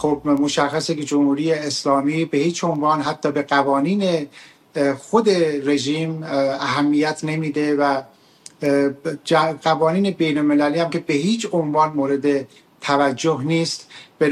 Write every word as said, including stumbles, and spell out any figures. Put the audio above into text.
خب مشخصه که جمهوری اسلامی به هیچ عنوان حتی به قوانین خود رژیم اهمیت نمیده و قوانین بین المللی هم که به هیچ عنوان مورد توجه نیست.